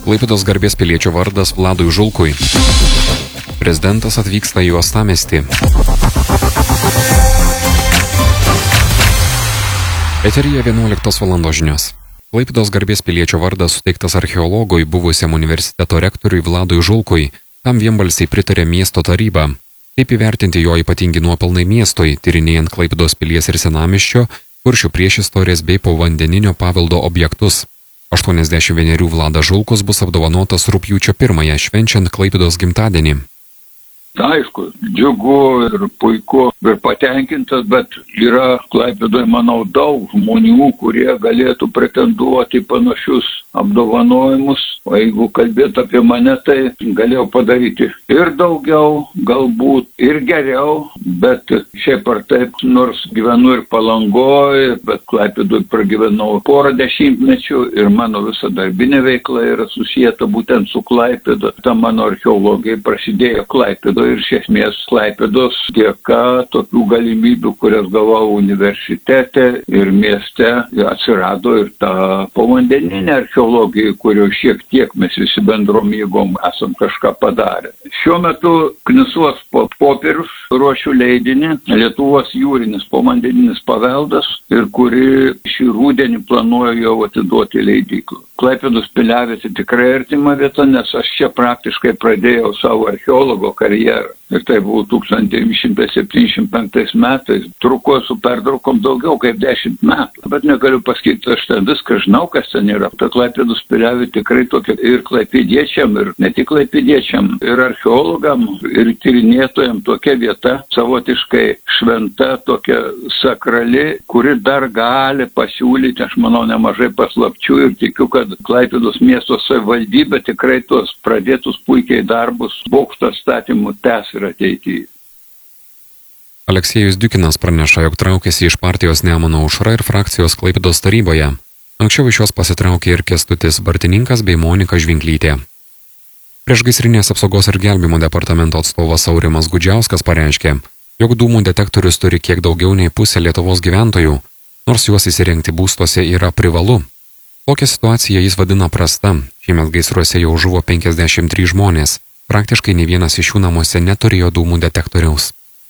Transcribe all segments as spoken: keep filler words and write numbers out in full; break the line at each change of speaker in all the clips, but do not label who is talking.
Klaipėdos garbės piliečio vardas Vladui Žulkui. Prezidentas atvyksta į Uostamiestį. Eteryje vienuoliktos valandos žinios. Klaipėdos garbės piliečio vardas suteiktas archeologui buvusiam universiteto rektoriui Vladui Žulkui. Tam vienbalsiai pritarė miesto taryba. Kaip įvertinti jo ypatingi nuopelnai miestui, tyrinėjant Klaipėdos pilies ir senamiesčio, Kuršių priešistorės bei povandeninio paveldo objektus. aštuoniasdešimt vienerių Vladas Žulkus bus apdovanotas rugpjūčio pirmąją, švenčiant Klaipėdos gimtadienį.
Aišku, džiugu ir puiku ir patenkintas, bet yra Klaipėdoje, manau, daug žmonių, kurie galėtų pretenduoti panašius apdovanojimus. O jeigu kalbėt apie mane, tai galėjau padaryti ir daugiau, galbūt ir geriau, bet šiaip ar taip, nors gyvenu ir Palangoje, bet Klaipėdoje pragyvenau porą dešimtmečių ir mano visa darbinė veikla yra susijęta būtent su Klaipėda. Ta mano archeologija prasidėjo Klaipėdoje. Ir iš esmės Klaipėdos dėka tokių galimybių, kurias gavau universitete ir mieste, atsirado ir ta povandeninė archeologija, kurio šiek tiek mes visi bendrom jėgom esam kažką padarę. Šiuo metu Knysuos popierius ruošiu leidinį Lietuvos jūrinis povandeninis paveldas ir kuri šį rudenį planuoju jau atiduoti leidyklą. Klaipėdos piliavietė tikrai artima vieta, nes aš čia praktiškai pradėjau savo archeologo karjerą. Ir tai buvo tūkstantis devyni šimtai septyniasdešimt penktais metais. Truko su pertraukom daugiau kaip dešimt metų. Bet negaliu pasakyti, aš ten viską žinau, kas ten yra. Ta Klaipėdos piliavietė tikrai tokia ir klaipėdiečiam, ir ne tik klaipėdiečiam, ir archeologam, ir tyrinėtojam tokia vieta, savotiškai šventa, tokia sakrali, kuri dar gali pasiūlyti, aš manau, nemažai paslapčių ir tikiu, kad Klaipėdos miesto savivaldybė tikrai tuos pradėtus puikiai darbus bokšto statymų tęs ir ateityje.
Aleksėjus Diukinas praneša, jog traukėsi iš partijos Nemuno aušra ir frakcijos Klaipėdos taryboje. Anksčiau iš jos pasitraukė ir Kęstutis Bartininkas bei Monika Žvinklytė. Priešgaisrinės apsaugos ir gelbėjimo departamento atstovas Aurimas Gudžiauskas pareiškė, jog dūmų detektorius turi kiek daugiau nei pusė Lietuvos gyventojų, nors juos įsirengti būstuose yra privalu. Tokią situaciją jis vadina prasta. Šiemet gaisruose jau žuvo penkiasdešimt trys žmonės. Praktiškai ne vienas iš jų namuose neturėjo dūmų detektoriaus.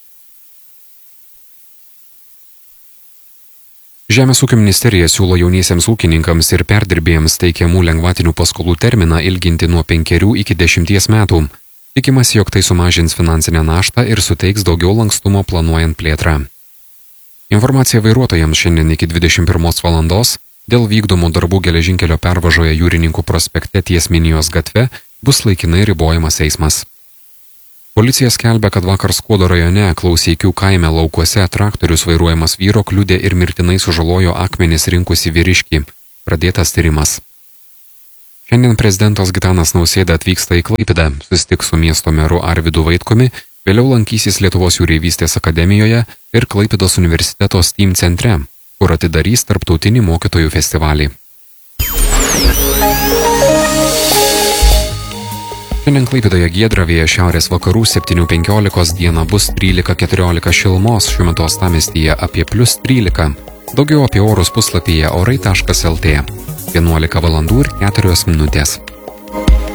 Žemės ūkio ministerija siūlo jauniesiems ūkininkams ir perdirbėjams teikiamų lengvatinių paskolų terminą ilginti nuo penkerių iki dešimties metų. Tikimasi, jog tai sumažins finansinę naštą ir suteiks daugiau lankstumo planuojant plėtrą. Informacija vairuotojams šiandien iki dvidešimt pirmos valandos dėl vykdomų darbų geležinkelio pervažoje Jūrininkų prospekte ties Minijos gatve bus laikinai ribojamas eismas. Policija skelbia, kad vakar Skuodo rajone Klauseikių kaime laukuose traktorius vairuojamas vyro kliudė ir mirtinai sužalojo akmenis rinkusi vyriškį. Pradėtas tyrimas. Šiandien prezidentas Gitanas Nausėda atvyksta į Klaipėdą, susitiks su miesto meru Arvydu Vaitkumi, vėliau lankysis Lietuvos jūreivystės akademijoje ir Klaipėdos universiteto STEAM centre, kur atidarys tarptautinį mokytojų festivalį. Šiandien Klaipėdoje giedra, vėjas šiaurės vakarų septynių penkiolikos, dieną bus trylika keturiolika šilumos, šiuo metu Uostamiestyje apie plius trylika. Daugiau apie orus puslapyje orai taškas lt. vienuolika valandų ir keturios minutės.